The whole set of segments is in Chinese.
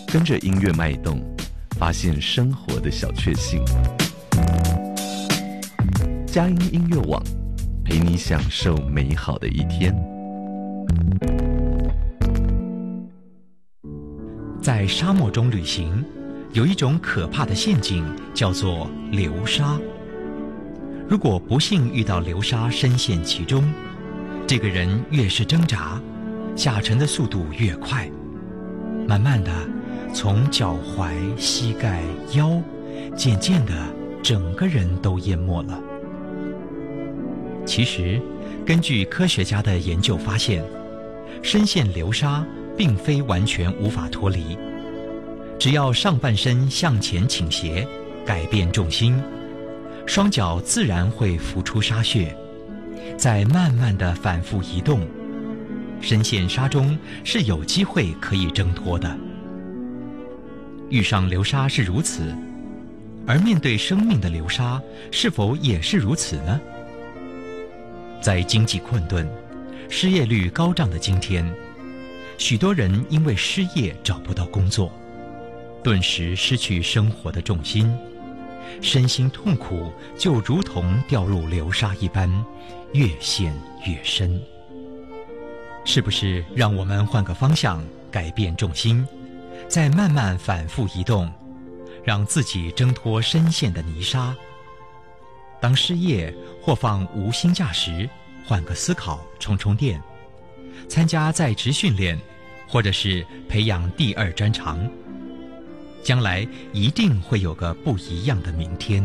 跟着音乐脉动，发现生活的小确幸。佳音音乐网，陪你享受美好的一天。 在沙漠中旅行，有一种可怕的陷阱，叫做流沙。如果不幸遇到流沙，深陷其中，这个人越是挣扎，下沉的速度越快，慢慢的，从脚踝、膝盖、腰，渐渐的，整个人都淹没了。其实，根据科学家的研究发现，深陷流沙并非完全无法脱离，只要上半身向前倾斜，改变重心，双脚自然会浮出沙穴，再慢慢地反复移动，深陷沙中是有机会可以挣脱的。遇上流沙是如此，而面对生命的流沙是否也是如此呢？在经济困顿、失业率高涨的今天，许多人因为失业找不到工作，顿时失去生活的重心，身心痛苦，就如同掉入流沙一般，越陷越深。是不是让我们换个方向，改变重心，再慢慢反复移动，让自己挣脱深陷的泥沙？当失业或放无薪假时，换个思考，充充电，参加在职训练，或者是培养第二专长，将来一定会有个不一样的明天。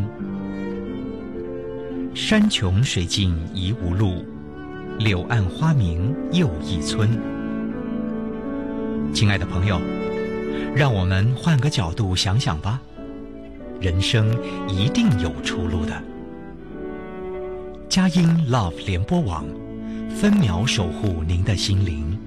山穷水尽疑无路，柳暗花明又一村。亲爱的朋友，让我们换个角度想想吧，人生一定有出路的。佳音 Love 联播网，分秒守护您的心灵。